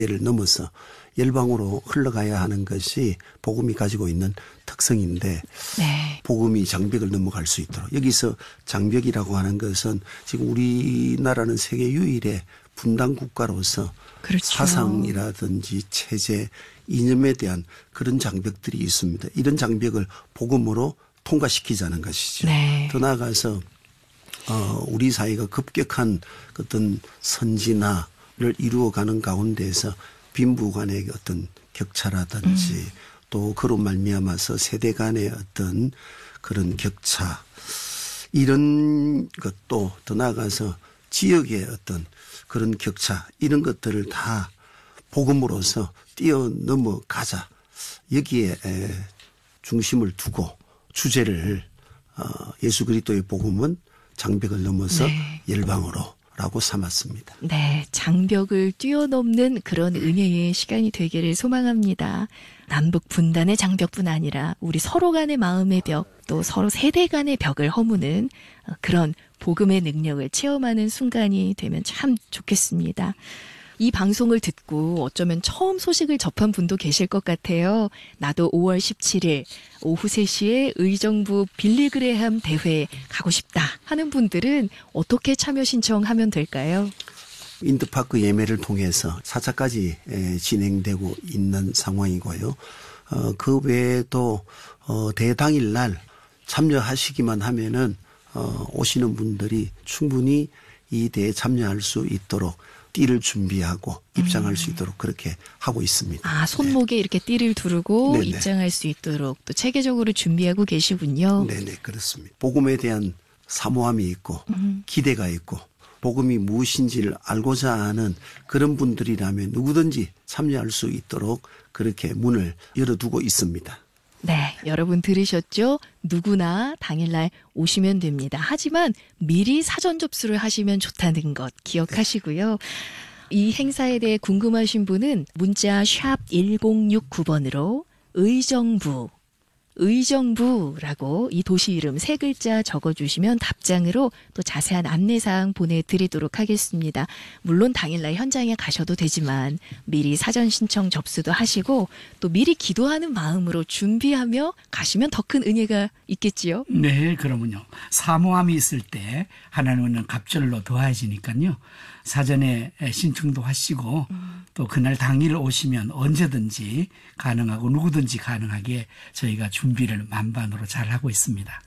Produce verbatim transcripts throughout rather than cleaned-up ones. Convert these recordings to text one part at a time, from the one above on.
를 넘어서 열방으로 흘러가야 하는 것이 복음이 가지고 있는 특성인데 네. 복음이 장벽을 넘어갈 수 있도록 여기서 장벽이라고 하는 것은 지금 우리나라는 세계 유일의 분단 국가로서 그렇죠. 사상이라든지 체제, 이념에 대한 그런 장벽들이 있습니다. 이런 장벽을 복음으로 통과시키자는 것이죠. 네. 더 나아가서 어, 우리 사회가 급격한 어떤 선진화를 이루어가는 가운데에서 빈부 간의 어떤 격차라든지 음. 또 그로 말미암아서 세대 간의 어떤 그런 격차 이런 것도 더 나아가서 지역의 어떤 그런 격차 이런 것들을 다 복음으로서 뛰어넘어가자. 여기에 중심을 두고 주제를 예수 그리스도의 복음은 장벽을 넘어서 네. 열방으로 라고 삼았습니다. 네, 장벽을 뛰어넘는 그런 은혜의 시간이 되기를 소망합니다. 남북 분단의 장벽뿐 아니라 우리 서로 간의 마음의 벽, 또 서로 세대 간의 벽을 허무는 그런 복음의 능력을 체험하는 순간이 되면 참 좋겠습니다. 이 방송을 듣고 어쩌면 처음 소식을 접한 분도 계실 것 같아요. 나도 오월 십칠일 오후 세 시에 의정부 빌리그레함 대회에 가고 싶다 하는 분들은 어떻게 참여 신청하면 될까요? 인터파크 예매를 통해서 사 차까지 진행되고 있는 상황이고요. 어, 그 외에도 어, 대당일 날 참여하시기만 하면은 어, 오시는 분들이 충분히 이 대회에 참여할 수 있도록 띠를 준비하고 입장할 음. 수 있도록 그렇게 하고 있습니다. 아, 손목에 네. 이렇게 띠를 두르고 네네. 입장할 수 있도록 또 체계적으로 준비하고 계시군요. 네네, 그렇습니다. 복음에 대한 사모함이 있고 음. 기대가 있고 복음이 무엇인지를 알고자 하는 그런 분들이라면 누구든지 참여할 수 있도록 그렇게 문을 열어두고 있습니다. 네, 여러분 들으셨죠? 누구나 당일날 오시면 됩니다. 하지만 미리 사전 접수를 하시면 좋다는 것 기억하시고요. 이 행사에 대해 궁금하신 분은 문자 샵 일공육구 번으로 의정부, 의정부라고 이 도시 이름 세 글자 적어주시면 답장으로 또 자세한 안내사항 보내드리도록 하겠습니다. 물론 당일날 현장에 가셔도 되지만 미리 사전 신청 접수도 하시고 또 미리 기도하는 마음으로 준비하며 가시면 더 큰 은혜가 있겠지요? 네, 그러면요. 사모함이 있을 때 하나님은 갑절로 더해지니까요. 사전에 신청도 하시고 음. 또 그날 당일 오시면 언제든지 가능하고 누구든지 가능하게 저희가 준비를 만반으로 잘 하고 있습니다.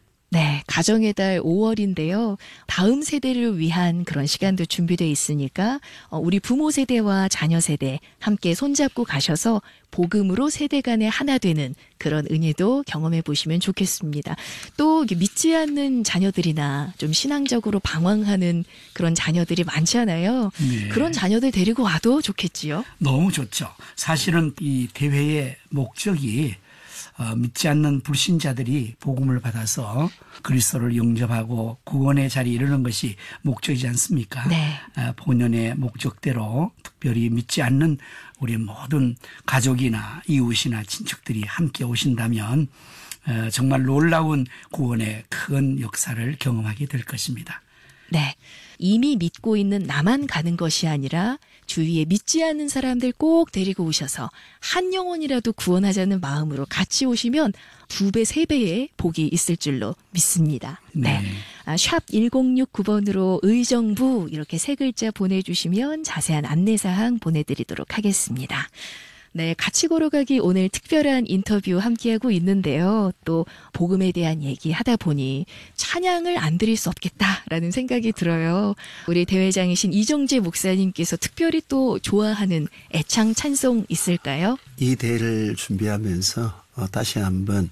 네, 가정의 달 오월인데요. 다음 세대를 위한 그런 시간도 준비되어 있으니까 우리 부모 세대와 자녀 세대 함께 손잡고 가셔서 복음으로 세대 간에 하나 되는 그런 은혜도 경험해 보시면 좋겠습니다. 또 믿지 않는 자녀들이나 좀 신앙적으로 방황하는 그런 자녀들이 많잖아요. 네. 그런 자녀들 데리고 와도 좋겠지요? 너무 좋죠. 사실은 이 대회의 목적이 어, 믿지 않는 불신자들이 복음을 받아서 그리스도를 영접하고 구원의 자리에 이르는 것이 목적이지 않습니까? 네. 어, 본연의 목적대로 특별히 믿지 않는 우리 모든 가족이나 이웃이나 친척들이 함께 오신다면 어, 정말 놀라운 구원의 큰 역사를 경험하게 될 것입니다. 네. 이미 믿고 있는 나만 가는 것이 아니라 주위에 믿지 않는 사람들 꼭 데리고 오셔서 한 영혼이라도 구원하자는 마음으로 같이 오시면 두 배, 세 배의 복이 있을 줄로 믿습니다. 네. 네. 아, 샵 일공육구 번으로 의정부 이렇게 세 글자 보내주시면 자세한 안내사항 보내드리도록 하겠습니다. 네, 같이 걸어가기 오늘 특별한 인터뷰 함께하고 있는데요. 또 복음에 대한 얘기 하다 보니 찬양을 안 드릴 수 없겠다라는 생각이 들어요. 우리 대회장이신 이정재 목사님께서 특별히 또 좋아하는 애창 찬송 있을까요? 이 대회를 준비하면서 다시 한번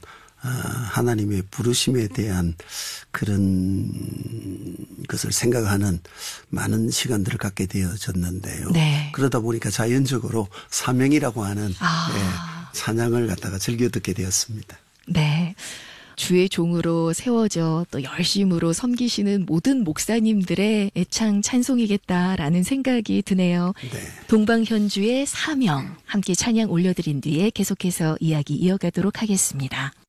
하나님의 부르심에 대한 그런 것을 생각하는 많은 시간들을 갖게 되어졌는데요. 네. 그러다 보니까 자연적으로 사명이라고 하는 아. 네, 찬양을 갖다가 즐겨 듣게 되었습니다. 네. 주의 종으로 세워져 또 열심으로 섬기시는 모든 목사님들의 애창 찬송이겠다라는 생각이 드네요. 네. 동방현주의 사명 함께 찬양 올려드린 뒤에 계속해서 이야기 이어가도록 하겠습니다.